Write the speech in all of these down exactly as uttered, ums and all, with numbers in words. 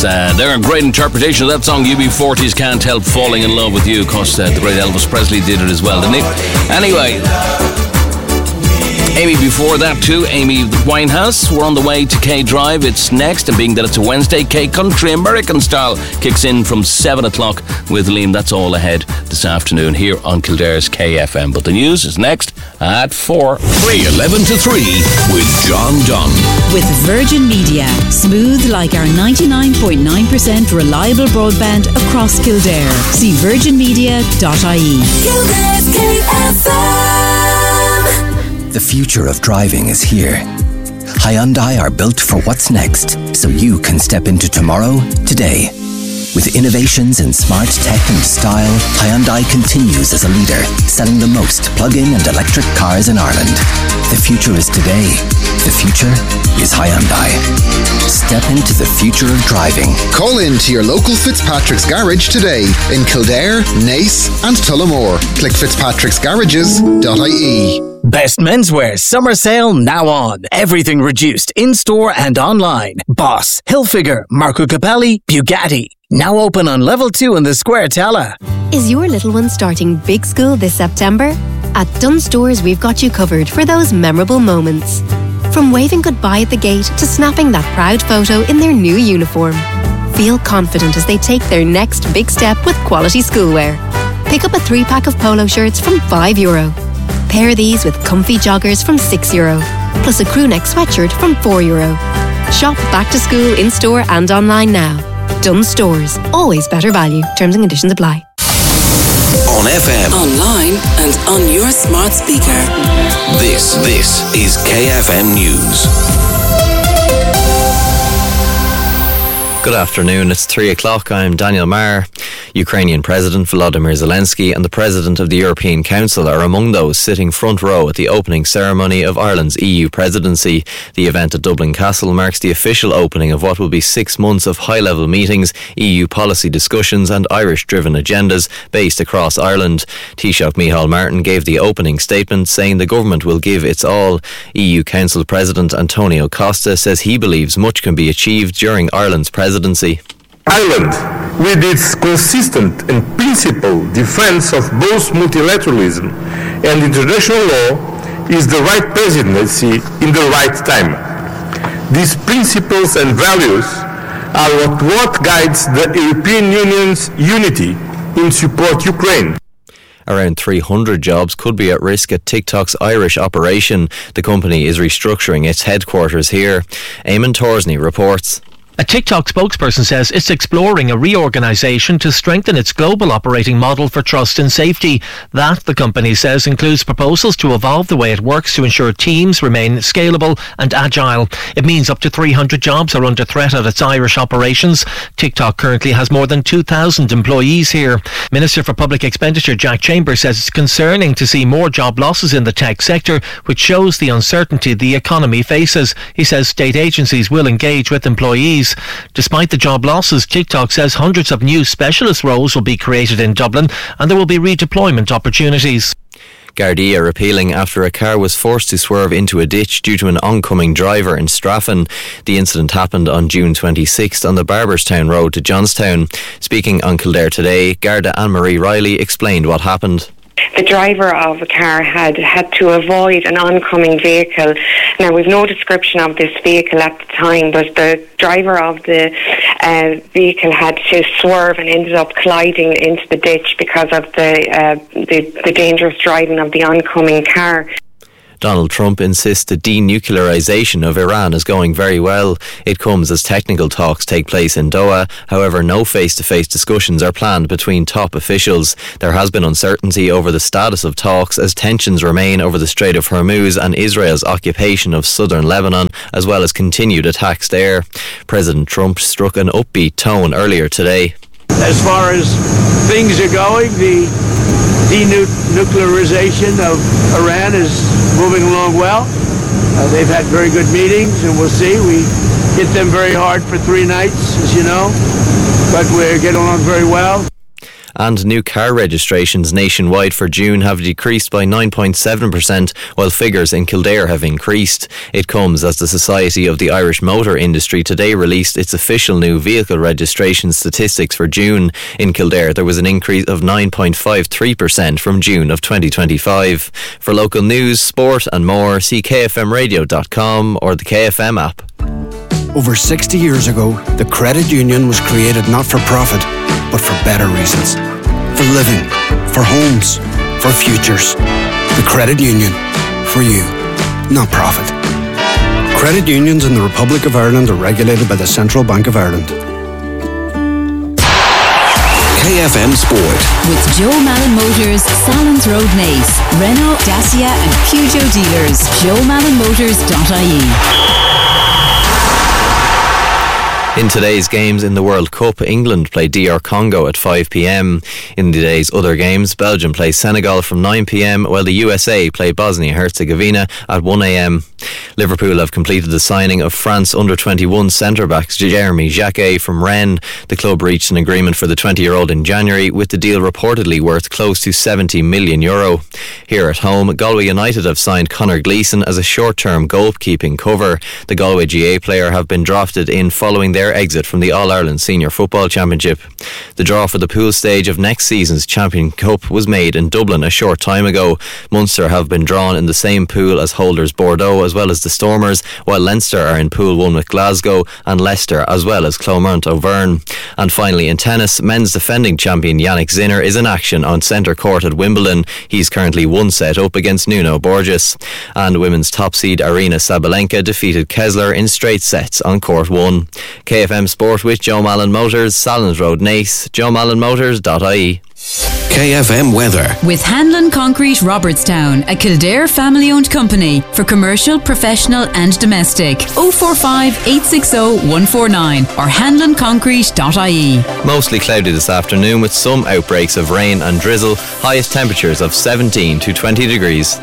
Yes, uh, they're a great interpretation of that song, U B forty's Can't Help Falling in Love with You, because uh, the great Elvis Presley did it as well, didn't he? Anyway, Amy before that too, Amy Winehouse. We're on the way to K Drive. It's next, and being that it's a Wednesday, K Country American Style kicks in from seven o'clock with Liam. That's all ahead this afternoon here on Kildare's K F M. But the news is next at four. three eleven to three with John Dunn. With Virgin Media, smooth like our ninety-nine point nine percent reliable broadband across Kildare. See virgin media dot I E. Kildare's K F M. The future of driving is here. Hyundai are built for what's next, so you can step into tomorrow, today. With innovations in smart tech and style, Hyundai continues as a leader, selling the most plug-in and electric cars in Ireland. The future is today. The future is Hyundai. Step into the future of driving. Call in to your local Fitzpatrick's Garage today in Kildare, Nace and Tullamore. Click fitzpatricks garages dot I E. Best menswear summer sale now on. Everything reduced in-store and online. Boss, Hilfiger, Marco Capelli, Bugatti. Now open on level two in the Square Tala. Is your little one starting big school this September? At Dunnes Stores, we've got you covered for those memorable moments. From waving goodbye at the gate to snapping that proud photo in their new uniform. Feel confident as they take their next big step with quality schoolwear. Pick up a three-pack of polo shirts from five euro. Pair these with comfy joggers from six euro, plus a crew neck sweatshirt from four euro. Shop back to school in-store and online now. Dunnes Stores, always better value. Terms and conditions apply. On F M, Online and on your smart speaker. this, this is K F M News. Good afternoon, it's three o'clock. I'm Daniel Marr. Ukrainian President Volodymyr Zelensky and the President of the European Council are among those sitting front row at the opening ceremony of Ireland's E U presidency. The event at Dublin Castle marks the official opening of what will be six months of high-level meetings, E U policy discussions and Irish-driven agendas based across Ireland. Taoiseach Micheál Martin gave the opening statement, saying the government will give its all. E U Council President Antonio Costa says he believes much can be achieved during Ireland's presidency. Ireland, with its consistent and principled defence of both multilateralism and international law, is the right presidency in the right time. These principles and values are what, what guides the European Union's unity in support of Ukraine. Around three hundred jobs could be at risk at TikTok's Irish operation. The company is restructuring its headquarters here. Eamon Torsney reports. A TikTok spokesperson says it's exploring a reorganisation to strengthen its global operating model for trust and safety. That, the company says, includes proposals to evolve the way it works to ensure teams remain scalable and agile. It means up to three hundred jobs are under threat at its Irish operations. TikTok currently has more than two thousand employees here. Minister for Public Expenditure Jack Chambers says it's concerning to see more job losses in the tech sector, which shows the uncertainty the economy faces. He says state agencies will engage with employees. Despite the job losses, TikTok says hundreds of new specialist roles will be created in Dublin and there will be redeployment opportunities. Gardaí are appealing after a car was forced to swerve into a ditch due to an oncoming driver in Straffan. The incident happened on June twenty-sixth on the Barberstown Road to Johnstown. Speaking on Kildare Today, Garda Anne-Marie Riley explained what happened. The driver of the car had had to avoid an oncoming vehicle. Now, we've no description of this vehicle at the time, but the driver of the uh, vehicle had to swerve and ended up colliding into the ditch because of the, uh, the, the dangerous driving of the oncoming car. Donald Trump insists the denuclearization of Iran is going very well. It comes as technical talks take place in Doha. However, no face-to-face discussions are planned between top officials. There has been uncertainty over the status of talks as tensions remain over the Strait of Hormuz and Israel's occupation of southern Lebanon, as well as continued attacks there. President Trump struck an upbeat tone earlier today. As far as things are going, the denuclearization of Iran is moving along well. Uh, they've had very good meetings, and we'll see. We hit them very hard for three nights, as you know, but we're getting along very well. And new car registrations nationwide for June have decreased by nine point seven percent, while figures in Kildare have increased. It comes as the Society of the Irish Motor Industry today released its official new vehicle registration statistics for June. In Kildare, there was an increase of nine point five three percent from June of twenty twenty-five. For local news, sport and more, see k f m radio dot com or the K F M app. Over sixty years ago, the credit union was created not for profit, but for better reasons. For living, for homes, for futures. The credit union. For you, not profit. Credit unions in the Republic of Ireland are regulated by the Central Bank of Ireland. K F M Sport. With Joe Malin Motors, Salons Road, Nace, Renault, Dacia and Peugeot dealers. joe malin motors dot I E. In today's games in the World Cup, England play D R Congo at five p m. In the day's other games, Belgium play Senegal from nine p m, while the U S A play Bosnia-Herzegovina at one a m. Liverpool have completed the signing of France under twenty-one centre-back Jeremy Jacquet from Rennes. The club reached an agreement for the twenty-year-old in January, with the deal reportedly worth close to seventy million euro. Here at home, Galway United have signed Conor Gleeson as a short-term goalkeeping cover. The Galway G A player have been drafted in following their exit from the All-Ireland Senior Football Championship. The draw for the pool stage of next season's Champion Cup was made in Dublin a short time ago. Munster have been drawn in the same pool as holders Bordeaux as well as the Stormers, while Leinster are in Pool one with Glasgow and Leicester as well as Clonmont O'Byrne. And finally in tennis, men's defending champion Yannick Sinner is in action on centre court at Wimbledon. He's currently one set up against Nuno Borges. And women's top seed Arina Sabalenka defeated Kessler in straight sets on court one. K F M Sport with Joe Malin Motors, Salons Road, Nace, joe malin motors dot I E. K F M Weather. With Hanlon Concrete Robertstown, a Kildare family-owned company for commercial, professional and domestic. oh four five, eight six oh, one four nine or hanlon concrete dot I E. Mostly cloudy this afternoon with some outbreaks of rain and drizzle. Highest temperatures of seventeen to twenty degrees.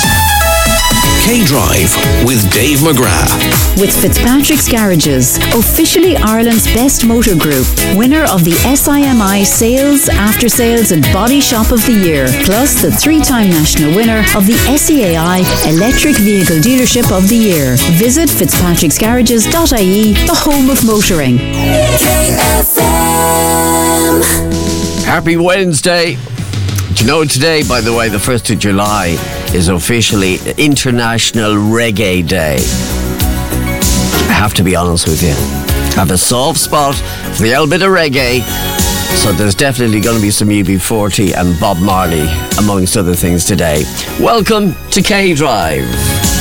K-Drive with Dave McGrath. With Fitzpatrick's Garages, officially Ireland's best motor group, winner of the S I M I Sales, After Sales and Body Shop of the Year, plus the three-time national winner of the S E A I Electric Vehicle Dealership of the Year. Visit fitzpatricks garages dot I E, the home of motoring. K F M. Happy Wednesday. Do you know today, by the way, the first of July is officially International Reggae Day. I have to be honest with you. I have a soft spot for the old bit of reggae, so there's definitely going to be some U B forty and Bob Marley, amongst other things today. Welcome to K-Drive.